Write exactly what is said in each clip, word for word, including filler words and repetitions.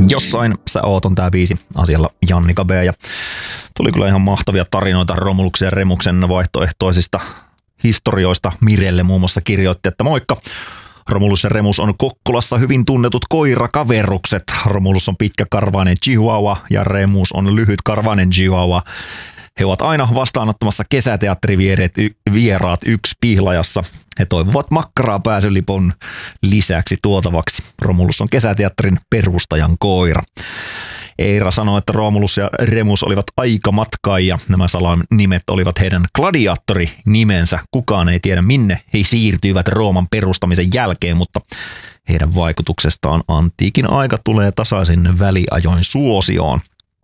Jossain sä oot on tää biisi asialla Jannika B. Ja tuli kyllä ihan mahtavia tarinoita Romuluksen ja Remuksen vaihtoehtoisista historioista. Mirelle muun muassa kirjoitti, että moikka. Romulus ja Remus on Kokkolassa hyvin tunnetut koirakaverukset. Romulus on pitkäkarvainen chihuahua ja Remus on lyhytkarvainen chihuahua. He ovat aina vastaanottamassa kesäteatterivieraat yksi Pihlajassa. He toivovat makkaraa pääsylipon lisäksi tuotavaksi. Romulus on kesäteatterin perustajan koira. Eira sanoi, että Romulus ja Remus olivat aikamatkaajia. Nämä salan nimet olivat heidän gladiaattorinimensä. Kukaan ei tiedä, minne he siirtyivät Rooman perustamisen jälkeen, mutta heidän vaikutuksestaan antiikin aika tulee tasaisin väliajoin suosioon.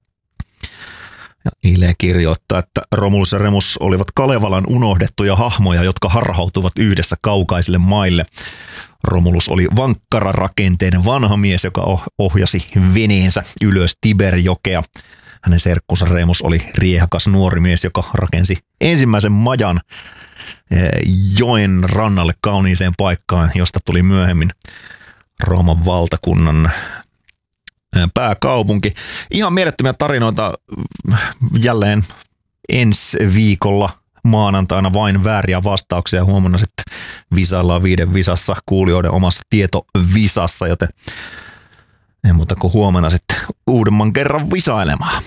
Ja Ile kirjoittaa, että Romulus ja Remus olivat Kalevalan unohdettuja hahmoja, jotka harhautuvat yhdessä kaukaisille maille. Romulus oli vankkara-rakenteinen vanha mies, joka ohjasi veneensä ylös Tiberjokea. Hänen serkkunsa Remus oli riehakas nuori mies, joka rakensi ensimmäisen majan joen rannalle kauniiseen paikkaan, josta tuli myöhemmin Rooman valtakunnan pääkaupunki. Ihan mielettömiä tarinoita jälleen ensi viikolla maanantaina, vain vääriä vastauksia. Huomenna sitten visaillaan viiden visassa kuulijoiden omassa tietovisassa, joten ei muuta kuin huomenna sitten uudemman kerran visailemaan.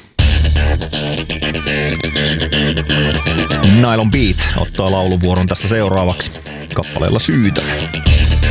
Nylon Beat ottaa lauluvuoron tässä seuraavaksi kappaleella Syytä.